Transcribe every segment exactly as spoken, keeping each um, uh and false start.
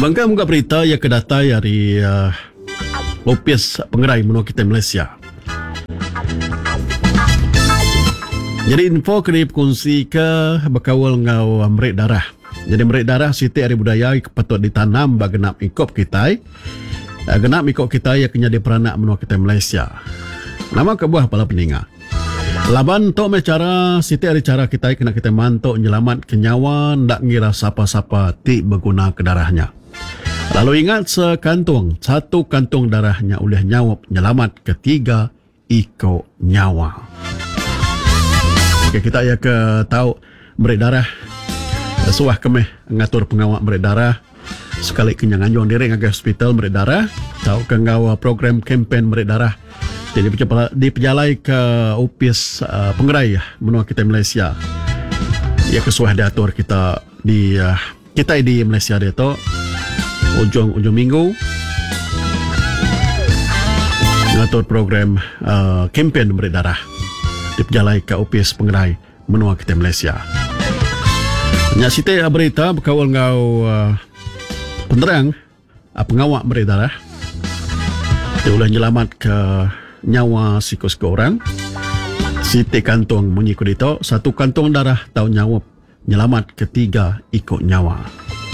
Sebangkai muka berita yang kedatai dari uh, Opis Pengerai menua kita Malaysia. Jadi info kena berkongsi ke berkawal ngau merik darah. Jadi merik darah siti hari budaya patut ditanam bagenap ikop kita. Genap ikop kita yang kena diperanak menua kita Malaysia. Nama kebuah pala peninga. Laban tok me cara siti hari cara kita kena kita mantuk nyelamat kenyawa ndak ngira siapa-siapa ti berguna ke darahnya. Lalu ingat sekantung, satu kantung darahnya oleh nyawa penyelamat, ketiga iko nyawa. Okay, kita ya ke tahu merik darah. Suah kemeh ngatur pengawak merik darah. Sekali kenyang anjong diri ngagai hospital merik darah. Tahu ke ngau program kempen merik darah. Jadi diperjalai ke Opis uh, Pengerai menua kita Malaysia. Ya kesuah diatur kita di uh, kita di Malaysia dia tu ujung-ujung minggu ngatur program uh, kempen merik darah diperjalai ke Opis Pengerai menua kita Malaysia. Nya siti berita berkawal ngau uh, penerang uh, pengawak merik darah. Dia ulah nyelamat ke nyawa siko-siko orang. Siti kantung mengikut itu satu kantung darah tahu nyawa nyelamat, ketiga ikut nyawa.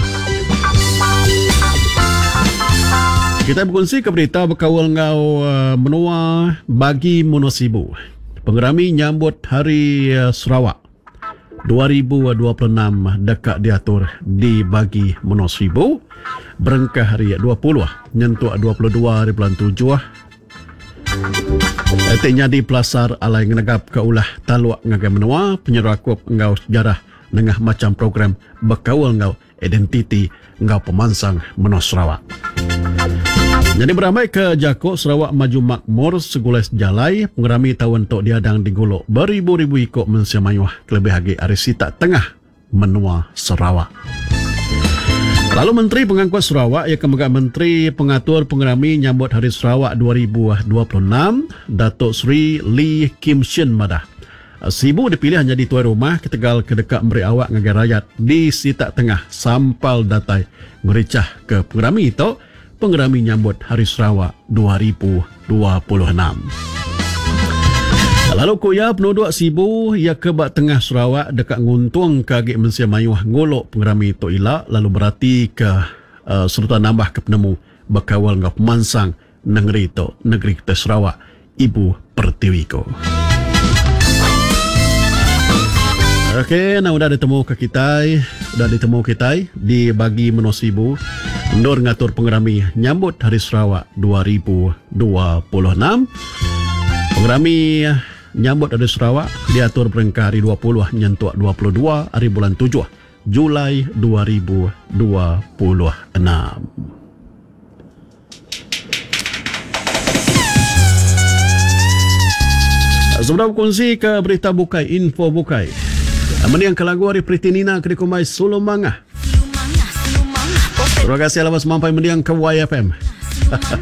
Kita berkongsi ke berita berkawal ngau uh, menua bagi Monosibu. Pengerami nyambut Hari uh, Sarawak dua ribu dua puluh enam dekat diatur di bagi Monosibu. Berengkah hari dua puluh nyentuh dua puluh dua hari bulan tujuh. Artinya di pelasar alai ngenegap ke ulah taluak ngagai menua penyerakup ngau sejarah nengah macam program berkawal ngau identiti ngau pemansang menua Sarawak. Jadi beramai ke Jakok Sarawak maju makmur segulai sejalai pengerami tahun tok diadang diguluk beribu-ribu ikut mensiamayuh kelebih hagi arisita tengah menua Sarawak. Lalu Menteri Pengangkut Sarawak ia kemegat Menteri Pengatur Pengerami nyambut Hari Sarawak dua ribu dua puluh enam Datuk Seri Lee Kim Shin Madah. Sibu dipilih menjadi tuan rumah ketegal kedekat memberi awak ngagai rakyat di Sitak Tengah sampal datai mericah ke Pengerami itu Pengerami nyambut Hari Sarawak dua ribu dua puluh enam. Lalu kuya penduduk Sibu ia ke bak tengah Sarawak dekat nguntung ke agik Malaysia Mayuh ngolok Pengerami itu ilak lalu berarti ke uh, serta nambah ke penemu berkawal ngau pemansang negeri itu negeri kita Sarawak Ibu Pertiwi ko. Okey, nah udah ditemu ke kita, udah ditemu kita di bagi Monosibu. Nur ngatur Pengerami nyambut Hari Sarawak dua ribu dua puluh enam. Pengerami nyambut Hari Sarawak diatur berengkah hari dua puluh nyentuh dua puluh dua hari bulan tujuh Julai dua ribu dua puluh enam. Sebelum berkongsi ke berita bukai, info bukai. Mendiang ke lagu hari Priti Nina ke dikumai Sulumangah. Terima kasih alas mampai mendiang ke Y F M.